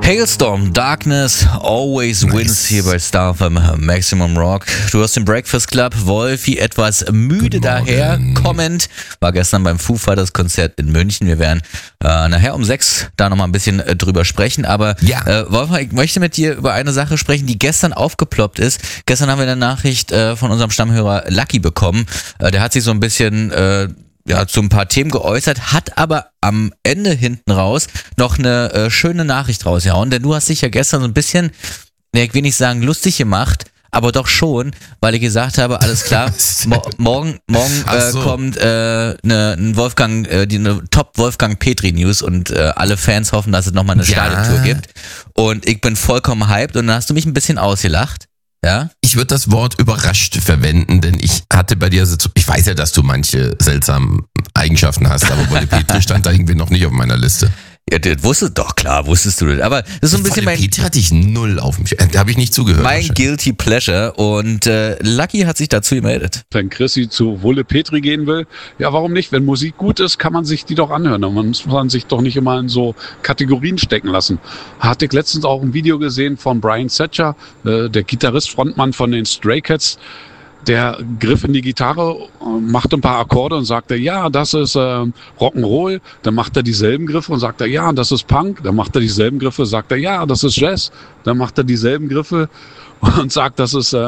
Hailstorm, Darkness always wins hier bei Star FM Maximum Rock. Du hast den Breakfast Club, Wolfi etwas müde daher kommend. War gestern beim Foo Fighters Konzert in München. Wir werden nachher um 6 da nochmal ein bisschen drüber sprechen. Aber Wolfgang, ich möchte mit dir über eine Sache sprechen, die gestern aufgeploppt ist. Gestern haben wir eine Nachricht von unserem Stammhörer Lucky bekommen. Der hat sich so ein bisschen zu ein paar Themen geäußert, hat aber am Ende hinten raus noch eine schöne Nachricht rausgehauen, denn du hast dich ja gestern so ein bisschen, ich will nicht sagen lustig gemacht, aber doch schon, weil ich gesagt habe, alles klar, morgen kommt eine Wolfgang, eine Top Wolfgang Petri News und alle Fans hoffen, dass es nochmal eine Stadiontour gibt und ich bin vollkommen hyped und dann hast du mich ein bisschen ausgelacht. Ja? Ich würde das Wort überrascht verwenden, denn ich hatte bei dir, ich weiß ja, dass du manche seltsamen Eigenschaften hast, aber Wolle Petri stand da irgendwie noch nicht auf meiner Liste. Ja, das wusstest doch, klar, wusstest du das. Aber das ist so ein bisschen Wolle Petri hatte ich null auf dem da habe ich nicht zugehört. Mein Guilty Pleasure und Lucky hat sich dazu gemeldet. Wenn Chrissy zu Wolle Petri gehen will, ja warum nicht? Wenn Musik gut ist, kann man sich die doch anhören. Und man muss sich doch nicht immer in so Kategorien stecken lassen. Hatte ich letztens auch ein Video gesehen von Brian Setzer, der Gitarrist, Frontmann von den Stray Cats. Der griff in die Gitarre, machte ein paar Akkorde und sagte, ja, das ist Rock'n'Roll. Dann macht er dieselben Griffe und sagt er, ja, das ist Punk. Dann macht er dieselben Griffe, sagt er, ja, das ist Jazz. Dann macht er dieselben Griffe und sagt, das ist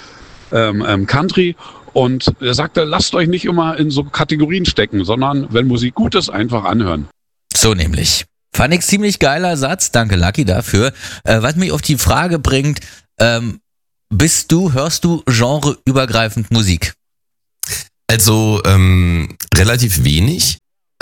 Country. Und er sagte, lasst euch nicht immer in so Kategorien stecken, sondern wenn Musik gut ist, einfach anhören. So nämlich. Fand ich ziemlich geiler Satz. Danke, Lucky, dafür. Was mich auf die Frage bringt, hörst du genreübergreifend Musik? Also relativ wenig.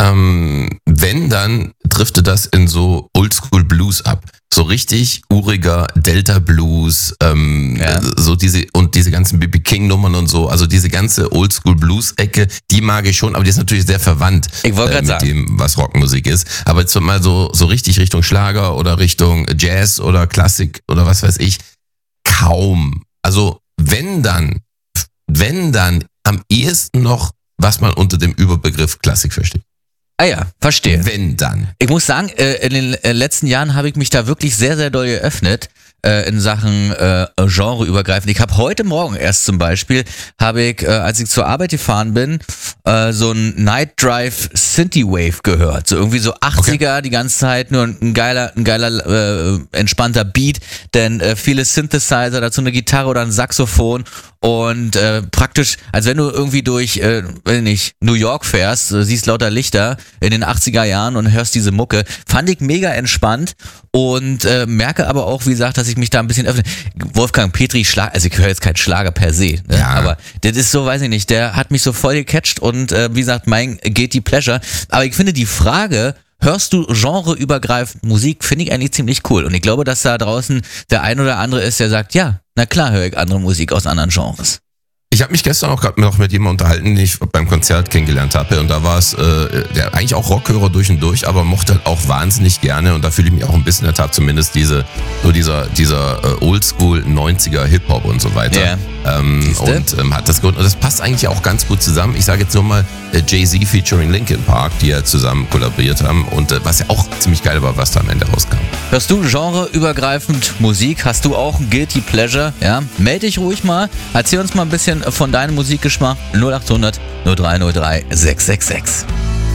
Wenn, dann driftet das in so Oldschool Blues ab. So richtig uriger Delta Blues, so diese ganzen B.B. King Nummern und so. Also diese ganze Oldschool Blues Ecke, die mag ich schon, aber die ist natürlich sehr verwandt mit dem, was Rockmusik ist. Aber jetzt mal so richtig Richtung Schlager oder Richtung Jazz oder Klassik oder was weiß ich, kaum. Also wenn dann am ehesten noch, was man unter dem Überbegriff Klassik versteht. Ah ja, verstehe. Wenn dann. Ich muss sagen, in den letzten Jahren habe ich mich da wirklich sehr, sehr doll geöffnet in Sachen genreübergreifend. Ich habe heute Morgen erst zum Beispiel, als ich zur Arbeit gefahren bin, so ein Night Drive Synthwave gehört. So irgendwie so 80er, die ganze Zeit nur ein geiler entspannter Beat, denn viele Synthesizer, dazu eine Gitarre oder ein Saxophon und praktisch, als wenn du irgendwie durch, New York fährst, siehst lauter Lichter in den 80er Jahren und hörst diese Mucke. Fand ich mega entspannt und merke aber auch, wie gesagt, dass ich mich da ein bisschen öffne. Wolfgang Petri, also ich höre jetzt keinen Schlager per se, ne? Ja. Aber das ist so, weiß ich nicht, der hat mich so voll gecatcht und wie gesagt, mein Guilty Pleasure. Aber ich finde die Frage, hörst du genreübergreifend Musik, finde ich eigentlich ziemlich cool. Und ich glaube, dass da draußen der ein oder andere ist, der sagt, ja, na klar höre ich andere Musik aus anderen Genres. Ich habe mich gestern auch gerade noch mit jemandem unterhalten, den ich beim Konzert kennengelernt habe. Und da war es, der eigentlich auch Rockhörer durch und durch, aber mochte halt auch wahnsinnig gerne. Und da fühle ich mich auch ein bisschen ertappt, zumindest dieser Oldschool 90er Hip-Hop und so weiter. Yeah. Hat das gehört. Und das passt eigentlich auch ganz gut zusammen. Ich sage jetzt nur mal Jay-Z featuring Linkin Park, die ja zusammen kollaboriert haben. Und was ja auch ziemlich geil war, was da am Ende rauskam. Hörst du genreübergreifend Musik? Hast du auch ein Guilty Pleasure? Ja? Meld dich ruhig mal. Erzähl uns mal ein bisschen von deinem Musikgeschmack. 0800 0303 666.